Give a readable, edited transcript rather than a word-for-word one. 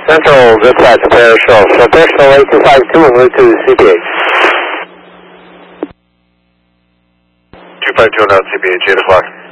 Central, dispatch, Parashell. So Parashell 8252 and move to CPH. 252 on CPH, 8 o'clock.